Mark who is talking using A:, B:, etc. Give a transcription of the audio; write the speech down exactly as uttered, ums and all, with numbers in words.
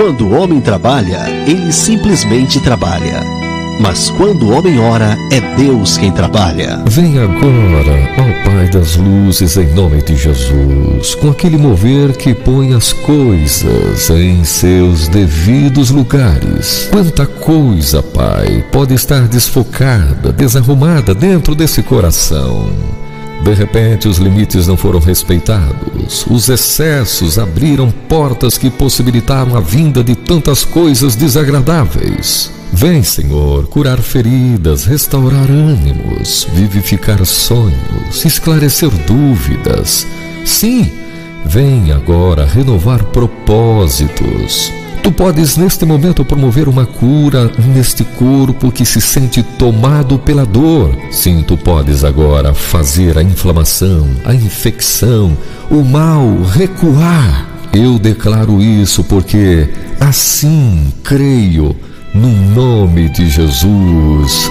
A: Quando o homem trabalha, ele simplesmente trabalha. Mas quando o homem ora, é Deus quem trabalha.
B: Vem agora, ó Pai das luzes, em nome de Jesus, com aquele mover que põe as coisas em seus devidos lugares. Quanta coisa, Pai, pode estar desfocada, desarrumada dentro desse coração. De repente, os limites não foram respeitados. Os excessos abriram portas que possibilitaram a vinda de tantas coisas desagradáveis. Vem, Senhor, curar feridas, restaurar ânimos, vivificar sonhos, esclarecer dúvidas. Sim, vem agora renovar propósitos. Tu podes neste momento promover uma cura neste corpo que se sente tomado pela dor. Sim, tu podes agora fazer a inflamação, a infecção, o mal recuar. Eu declaro isso porque assim creio no nome de Jesus.